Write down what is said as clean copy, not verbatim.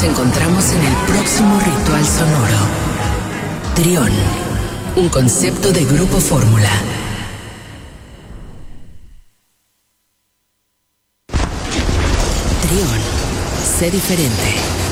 encontramos en el próximo ritual sonoro. Trión, un concepto de Grupo Fórmula. Trión, sé diferente.